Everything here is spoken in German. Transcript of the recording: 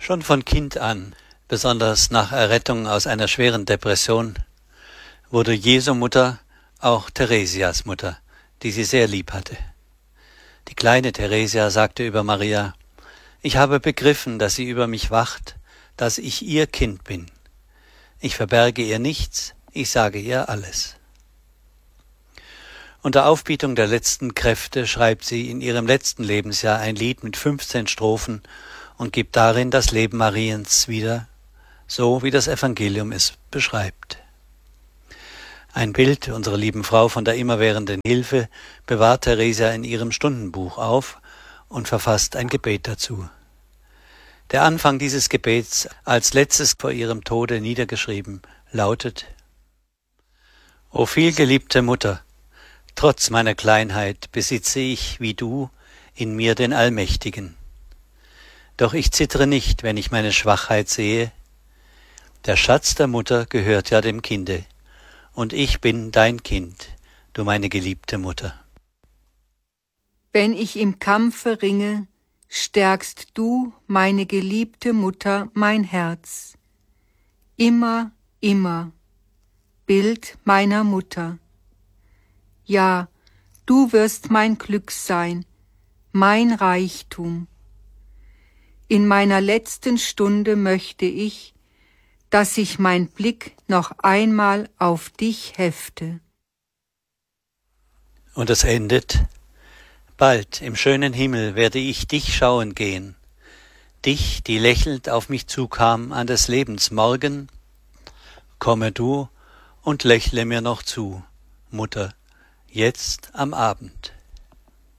Schon von Kind an, besonders nach Errettung aus einer schweren Depression, wurde Jesu Mutter auch Theresias Mutter, die sie sehr lieb hatte. Die kleine Theresia sagte über Maria: Ich habe begriffen, dass sie über mich wacht, dass ich ihr Kind bin. Ich verberge ihr nichts, ich sage ihr alles. Unter Aufbietung der letzten Kräfte schreibt sie in ihrem letzten Lebensjahr ein Lied mit 15 Strophen und gibt darin das Leben Mariens wieder, so wie das Evangelium es beschreibt. Ein Bild unserer lieben Frau von der immerwährenden Hilfe bewahrt Theresia in ihrem Stundenbuch auf und verfasst ein Gebet dazu. Der Anfang dieses Gebets, als letztes vor ihrem Tode niedergeschrieben, lautet: O vielgeliebte Mutter, trotz meiner Kleinheit besitze ich, wie du, in mir den Allmächtigen. Doch ich zittere nicht, wenn ich meine Schwachheit sehe. Der Schatz der Mutter gehört ja dem Kinde, und ich bin dein Kind, du meine geliebte Mutter. Wenn ich im Kampfe ringe, stärkst du, meine geliebte Mutter, mein Herz. Immer, immer, Bild meiner Mutter. Ja, du wirst mein Glück sein, mein Reichtum. In meiner letzten Stunde möchte ich, dass sich mein Blick noch einmal auf dich hefte. Und es endet: Bald im schönen Himmel werde ich dich schauen gehen, dich, die lächelnd auf mich zukam an des Lebens Morgen. Komme du und lächle mir noch zu, Mutter, jetzt am Abend.